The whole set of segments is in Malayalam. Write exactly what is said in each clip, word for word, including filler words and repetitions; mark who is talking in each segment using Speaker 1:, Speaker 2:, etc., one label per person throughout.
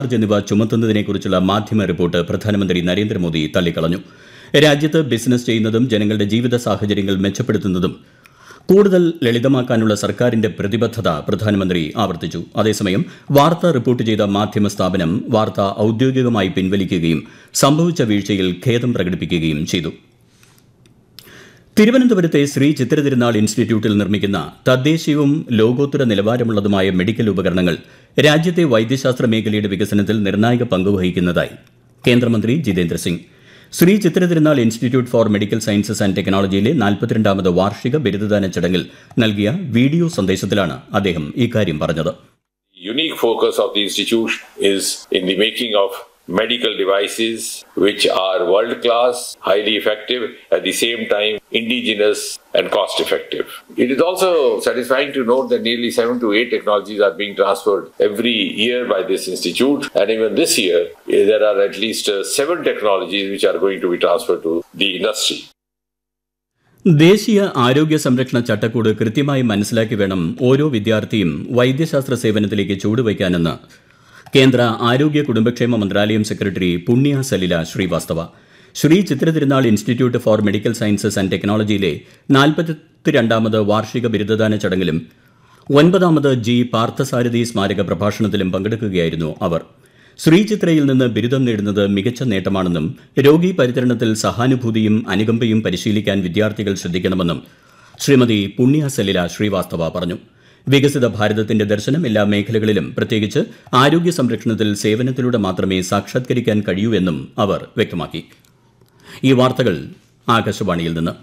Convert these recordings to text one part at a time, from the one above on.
Speaker 1: ചാർജ് എന്നിവ ചുമത്തുന്നതിനെക്കുറിച്ചുള്ള മാധ്യമ റിപ്പോർട്ട് പ്രധാനമന്ത്രി നരേന്ദ്രമോദി തള്ളിക്കളഞ്ഞു. രാജ്യത്ത് ബിസിനസ് ചെയ്യുന്നതും ജനങ്ങളുടെ ജീവിത സാഹചര്യങ്ങൾ മെച്ചപ്പെടുത്തുന്നതും കൂടുതൽ ലളിതമാക്കാനുള്ള സർക്കാരിന്റെ പ്രതിബദ്ധത പ്രധാനമന്ത്രി ആവർത്തിച്ചു. അതേസമയം വാർത്ത റിപ്പോർട്ട് ചെയ്ത മാധ്യമ സ്ഥാപനം വാർത്ത ഔദ്യോഗികമായി പിൻവലിക്കുകയും സംഭവിച്ച വീഴ്ചയിൽ ഖേദം പ്രകടിപ്പിക്കുകയും ചെയ്തു. തിരുവനന്തപുരത്തെ ശ്രീ ചിത്രതിരുനാൾ ഇൻസ്റ്റിറ്റ്യൂട്ടിൽ നിർമ്മിക്കുന്ന തദ്ദേശീയവും ലോകോത്തര നിലവാരമുള്ളതുമായ മെഡിക്കൽ ഉപകരണങ്ങൾ രാജ്യത്തെ വൈദ്യശാസ്ത്ര മേഖലയുടെ വികസനത്തിൽ നിർണായക പങ്കുവഹിക്കുന്നതായി കേന്ദ്രമന്ത്രി Jitendra Singh. Shri Chitra Thirunal institute four medical sciences and ടെക്നോളജിയിലെ നാൽപ്പത്തിരണ്ടാമത് വാർഷിക ബിരുദദാന ചടങ്ങിൽ നൽകിയ വീഡിയോ സന്ദേശത്തിലാണ് അദ്ദേഹം ഇക്കാര്യം പറഞ്ഞത്.
Speaker 2: Unique focus of the institute is in the making of medical devices which are world class, highly effective, at the same time indigenous and cost effective. It is also satisfying to note that nearly seven to eight technologies are being transferred every year by this institute, and even this year there are at least uh, seven technologies which are going to be transferred to the industry.
Speaker 1: ദേശീയ ആരോഗ്യ സംരക്ഷണ ചട്ടക്കൂട് കൃത്യമായി മനസ്സിലാക്കി വേണം ഓരോ വിദ്യാർത്ഥിയും വൈദ്യശാസ്ത്ര സേവനത്തിലേക്ക് ചുവടുവയ്ക്കാനെന്ന് കേന്ദ്ര ആരോഗ്യ കുടുംബക്ഷേമ മന്ത്രാലയം സെക്രട്ടറി പുണ്യ Salila Srivastava. Shri Chitra Thirunal institute four medical sciences and ടെക്നോളജിയിലെ നാൽപ്പത്തിരണ്ടാമത് വാർഷിക ബിരുദദാന ചടങ്ങിലും ഒൻപതാമത് ജി പാർത്ഥസാരഥി സ്മാരക പ്രഭാഷണത്തിലും പങ്കെടുക്കുകയായിരുന്നു അവർ. ശ്രീചിത്രയിൽ നിന്ന് ബിരുദം നേടുന്നത് മികച്ച നേട്ടമാണെന്നും രോഗി പരിചരണത്തിൽ സഹാനുഭൂതിയും അനുകമ്പയും പരിശീലിക്കാൻ വിദ്യാർത്ഥികൾ ശ്രദ്ധിക്കണമെന്നും ശ്രീമതി പുണ്യ സലില ശ്രീവാസ്തവ പറഞ്ഞു. വികസിത ഭാരതത്തിന്റെ ദർശനം എല്ലാ മേഖലകളിലും പ്രത്യേകിച്ച് ആരോഗ്യ സംരക്ഷണത്തിൽ സേവനത്തിലൂടെ മാത്രമേ സാക്ഷാത്കരിക്കാൻ കഴിയൂ എന്നും അവർ വ്യക്തമാക്കി. ഈ വാർത്തകൾ ആകാശവാണിയിൽ നിന്ന്.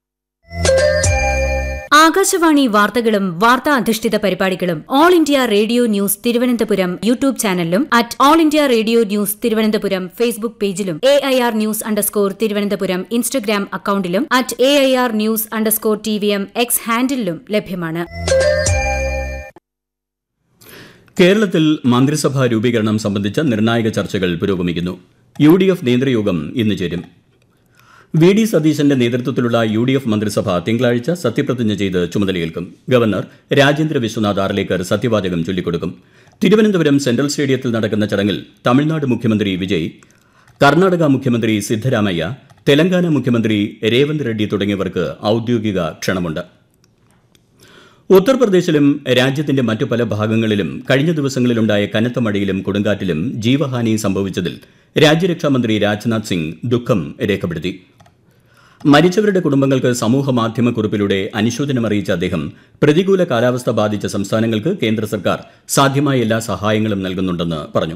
Speaker 3: ആകാശവാണി വാർത്തകളും വാർത്താ അധിഷ്ഠിത പരിപാടികളും all India radio news Thiruvananthapuram YouTube ചാനലിലും at all India radio news Thiruvananthapuram Facebook പേജിലും A I R news underscore Thiruvananthapuram Instagram അക്കൌണ്ടിലും at A I R news underscore T V M X ഹാൻഡിലും ലഭ്യമാണ്.
Speaker 1: കേരളത്തിൽ മന്ത്രിസഭാ രൂപീകരണം സംബന്ധിച്ച നിർണായക ചർച്ചകൾ പുരോഗമിക്കുന്നു. യു ഡി എഫ് നേതൃയോഗം ഇന്ന് ചേരും. വി ഡി സതീശന്റെ നേതൃത്വത്തിലുള്ള യു ഡി എഫ് മന്ത്രിസഭ തിങ്കളാഴ്ച സത്യപ്രതിജ്ഞ ചെയ്ത് ചുമതലയേൽക്കും. ഗവർണർ രാജേന്ദ്ര വിശ്വനാഥ് ആർലേക്കർ സത്യവാചകം ചൊല്ലിക്കൊടുക്കും. തിരുവനന്തപുരം സെൻട്രൽ സ്റ്റേഡിയത്തിൽ നടക്കുന്ന ചടങ്ങിൽ തമിഴ്നാട് മുഖ്യമന്ത്രി വിജയ്, കർണാടക മുഖ്യമന്ത്രി സിദ്ധരാമയ്യ, തെലങ്കാന മുഖ്യമന്ത്രി രേവന്ത് റെഡ്ഡി തുടങ്ങിയവർക്ക് ഔദ്യോഗിക ക്ഷണമുണ്ട്. ഉത്തർപ്രദേശിലും രാജ്യത്തിന്റെ മറ്റു പല ഭാഗങ്ങളിലും കഴിഞ്ഞ ദിവസങ്ങളിലുണ്ടായ കനത്ത മഴയിലും കൊടുങ്കാറ്റിലും ജീവഹാനി സംഭവിച്ചതിൽ രാജ്യരക്ഷാമന്ത്രി രാജ്നാഥ് സിംഗ് ദുഃഖം രേഖപ്പെടുത്തി. മരിച്ചവരുടെ കുടുംബങ്ങൾക്ക് സമൂഹമാധ്യമക്കുറിപ്പിലൂടെ അനുശോചനമറിയിച്ച അദ്ദേഹം പ്രതികൂല കാലാവസ്ഥ ബാധിച്ച സംസ്ഥാനങ്ങൾക്ക് കേന്ദ്ര സർക്കാർ സാധ്യമായ എല്ലാ സഹായങ്ങളും നൽകുന്നുണ്ടെന്ന് പറഞ്ഞു.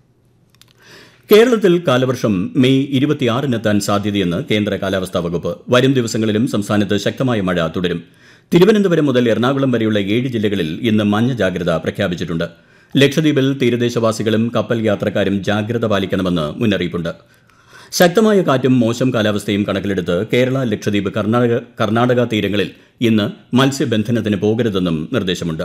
Speaker 1: കേരളത്തിൽ കാലവർഷം മെയ് ഇരുപത്തിയാറിനെത്താൻ സാധ്യതയെന്ന് കേന്ദ്ര കാലാവസ്ഥാ വകുപ്പ്. വരും ദിവസങ്ങളിലും സംസ്ഥാനത്ത് ശക്തമായ മഴ തുടരും. തിരുവനന്തപുരം മുതൽ എറണാകുളം വരെയുള്ള ഏഴ് ജില്ലകളിൽ ഇന്ന് മഞ്ഞ ജാഗ്രത പ്രഖ്യാപിച്ചിട്ടുണ്ട്. ലക്ഷദ്വീപിൽ തീരദേശവാസികളും കപ്പൽ യാത്രക്കാരും ജാഗ്രത പാലിക്കണമെന്ന് മുന്നറിയിപ്പുണ്ട്. ശക്തമായ കാറ്റും മോശം കാലാവസ്ഥയും കണക്കിലെടുത്ത് കേരള, ലക്ഷദ്വീപ്, കർണാടക കർണാടക തീരങ്ങളിൽ ഇന്ന് മത്സ്യബന്ധനത്തിന് പോകരുതെന്നും നിർദ്ദേശമുണ്ട്.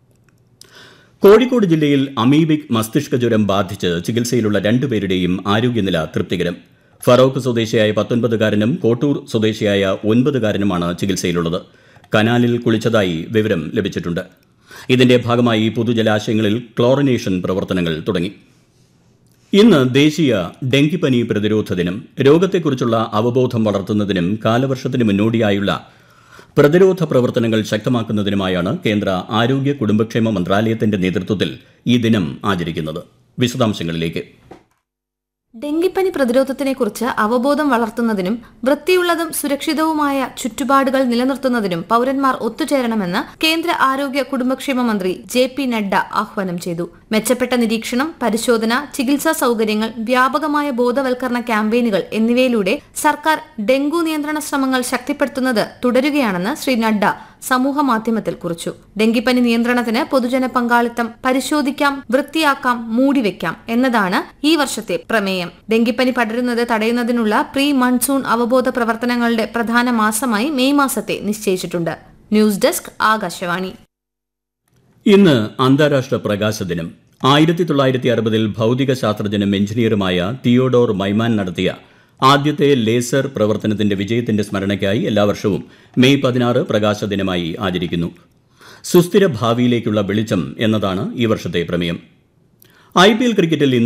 Speaker 1: കോഴിക്കോട് ജില്ലയിൽ അമീബിക് മസ്തിഷ്ക ജ്വരം ബാധിച്ച് ചികിത്സയിലുള്ള രണ്ടുപേരുടെയും ആരോഗ്യനില തൃപ്തികരം. ഫറോക്ക് സ്വദേശിയായ പത്തൊൻപതുകാരനും കോട്ടൂർ സ്വദേശിയായ ഒൻപതുകാരനുമാണ് ചികിത്സയിലുള്ളത്. കനാലിൽ കുളിച്ചതായി വിവരം ലഭിച്ചിട്ടുണ്ട്. ഇതിന്റെ ഭാഗമായി പൊതുജലാശയങ്ങളിൽ ക്ലോറിനേഷൻ പ്രവർത്തനങ്ങൾ തുടങ്ങി. ഇന്ന് ദേശീയ ഡെങ്കിപ്പനി പ്രതിരോധ ദിനം. രോഗത്തെക്കുറിച്ചുള്ള അവബോധം വളർത്തുന്നതിനും കാലവർഷത്തിന് മുന്നോടിയായുള്ള പ്രതിരോധ പ്രവർത്തനങ്ങൾ ശക്തമാക്കുന്നതിനുമായാണ് കേന്ദ്ര ആരോഗ്യ കുടുംബക്ഷേമ മന്ത്രാലയത്തിന്റെ നേതൃത്വത്തിൽ ഈ ദിനം ആചരിക്കുന്നത്. വിശദാംശങ്ങളിലേക്ക്.
Speaker 4: ഡെങ്കിപ്പനി പ്രതിരോധത്തിനെക്കുറിച്ച് അവബോധം വളർത്തുന്നതിനും വൃത്തിയുള്ളതും സുരക്ഷിതവുമായ ചുറ്റുപാടുകൾ നിലനിർത്തുന്നതിനും പൌരന്മാർ ഒത്തുചേരണമെന്ന് കേന്ദ്ര ആരോഗ്യ കുടുംബക്ഷേമ മന്ത്രി ജെ പി നഡ്ഡ ആഹ്വാനം ചെയ്തു. മെച്ചപ്പെട്ട നിരീക്ഷണം, പരിശോധന, ചികിത്സാ സൌകര്യങ്ങൾ, വ്യാപകമായ ബോധവൽക്കരണ ക്യാമ്പയിനുകൾ എന്നിവയിലൂടെ സർക്കാർ ഡെങ്കു നിയന്ത്രണ ശ്രമങ്ങൾ ശക്തിപ്പെടുത്തുന്നത് തുടരുകയാണെന്ന് ശ്രീ നഡ്ഡ സമൂഹ മാധ്യമത്തിൽ കുറിച്ചു. ഡെങ്കിപ്പനി നിയന്ത്രണത്തിന് പൊതുജന പങ്കാളിത്തം, പരിശോധിക്കാം, വൃത്തിയാക്കാം, മൂടിവെക്കാം എന്നതാണ് ഈ വർഷത്തെ പ്രമേയം. ഡെങ്കിപ്പനി പടരുന്നത് തടയുന്നതിനുള്ള പ്രീ മൺസൂൺ അവബോധ പ്രവർത്തനങ്ങളുടെ പ്രധാന മാസമായി മെയ് മാസത്തെ നിശ്ചയിച്ചിട്ടുണ്ട്. News desk, Akashvani.
Speaker 1: ഇന്ന് അന്താരാഷ്ട്ര പ്രകാശ ദിനം. ആയിരത്തി തൊള്ളായിരത്തി അറുപതിൽ ഭൌതിക ശാസ്ത്രജ്ഞനും എഞ്ചിനീയറുമായ തിയോഡോർ മൈമാൻ നടത്തിയ ആദ്യത്തെ ലേസർ പ്രവർത്തനത്തിന്റെ വിജയത്തിന്റെ സ്മരണയ്ക്കായി എല്ലാ വർഷവും മെയ് പതിനാറ് പ്രകാശ ദിനമായി ആചരിക്കുന്നു. സുസ്ഥിര ഭാവിയിലേക്കുള്ള വെളിച്ചം എന്നതാണ് ഈ വർഷത്തെ പ്രമേയം. ഐ പി എൽ ക്രിക്കറ്റിൽ